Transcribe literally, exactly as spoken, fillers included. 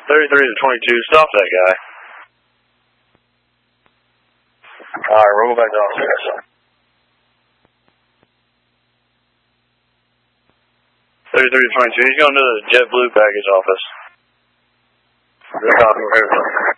thirty-three to twenty-two, stop that guy. Alright, roll back downstairs. thirty-three to twenty-two, he's going to the JetBlue baggage office. Good copy,